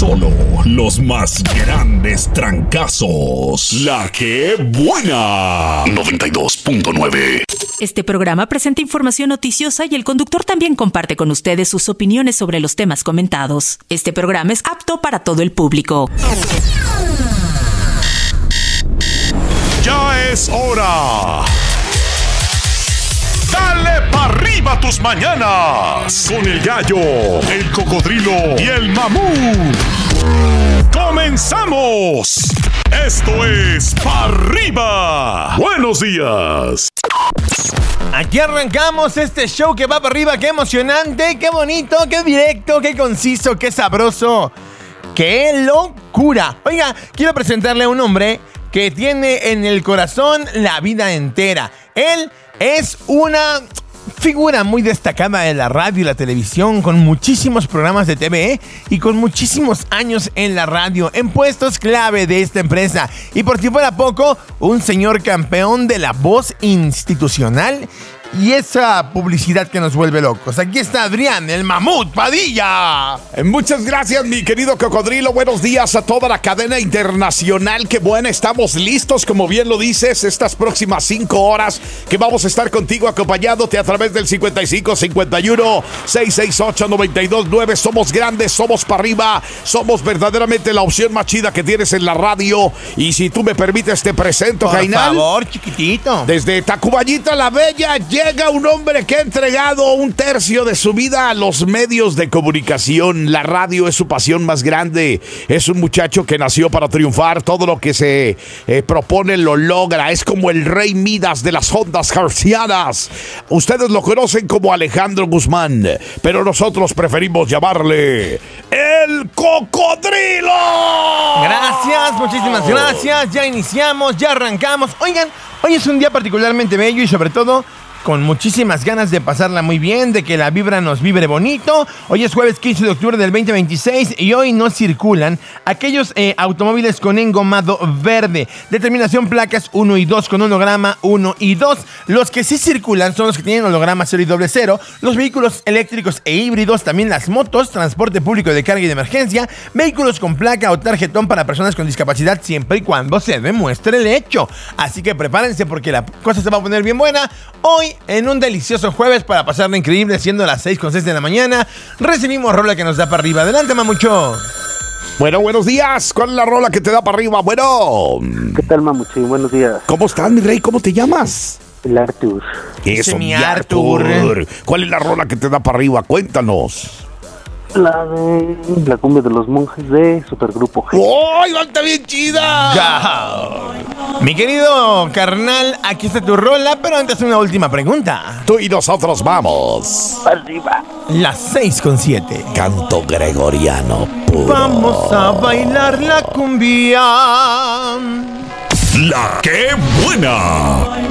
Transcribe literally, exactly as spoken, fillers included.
Solo los más grandes trancazos. La que buena. noventa y dos punto nueve. Este programa presenta información noticiosa y el conductor también comparte con ustedes sus opiniones sobre los temas comentados. Este programa es apto para todo el público. Ya es hora. Dale pa' arriba tus mañanas con el gallo, el cocodrilo y el mamut. ¡Comenzamos! Esto es Pa' Arriba. Buenos días. Aquí arrancamos este show que va para arriba. ¡Qué emocionante! ¡Qué bonito! ¡Qué directo! ¡Qué conciso! ¡Qué sabroso! ¡Qué locura! Oiga, quiero presentarle a un hombre que tiene en el corazón la vida entera. Él es una figura muy destacada de la radio y la televisión, con muchísimos programas de T V y con muchísimos años en la radio, en puestos clave de esta empresa. Y por si fuera poco, un señor campeón de la voz institucional y esa publicidad que nos vuelve locos. Aquí está Adrián, el mamut Padilla. Muchas gracias, mi querido cocodrilo. Buenos días a toda la cadena internacional. Qué buena, estamos listos, como bien lo dices, estas próximas cinco horas que vamos a estar contigo acompañándote a través del cincuenta y cinco cincuenta y uno seiscientos sesenta y ocho noventa y dos nueve. Somos grandes, somos para arriba, somos verdaderamente la opción más chida que tienes en la radio. Y si tú me permites, te presento, Jainal. Por favor, chiquitito. Desde Tacuballita la Bella llega un hombre que ha entregado un tercio de su vida a los medios de comunicación. La radio es su pasión más grande. Es un muchacho que nació para triunfar. Todo lo que se eh, propone lo logra. Es como el rey Midas de las ondas hertzianas. Ustedes lo conocen como Alejandro Guzmán, pero nosotros preferimos llamarle el Cocodrilo. Gracias, muchísimas gracias. Ya iniciamos, ya arrancamos. Oigan, hoy es un día particularmente bello y sobre todo con muchísimas ganas de pasarla muy bien, de que la vibra nos vibre bonito. Hoy es jueves quince de octubre del veinte veintiséis y hoy no circulan aquellos eh, automóviles con engomado verde de terminación placas uno y dos con holograma uno y dos. Los que sí circulan son los que tienen holograma cero y doble cero, los vehículos eléctricos e híbridos, también las motos, transporte público de carga y de emergencia, vehículos con placa o tarjetón para personas con discapacidad siempre y cuando se demuestre el hecho. Así que prepárense porque la cosa se va a poner bien buena. Hoy, en un delicioso jueves para pasarla increíble, siendo las seis con seis de la mañana, recibimos rola que nos da para arriba. Adelante, mamucho. Bueno, buenos días. ¿Cuál es la rola que te da para arriba? Bueno. ¿Qué tal, mamuchi? Buenos días. ¿Cómo estás, mi rey? ¿Cómo te llamas? El Artur. Eso, mi mi Artur. Artur. ¿Cuál es la rola que te da para arriba? Cuéntanos. La de la cumbia de los monjes de Supergrupo G. ¡Ay, está bien chida! Ya. Mi querido carnal, aquí está tu rola, pero antes una última pregunta. Tú y nosotros vamos. Arriba. Las seis con siete. Canto gregoriano puro. Vamos a bailar la cumbia. La que buena.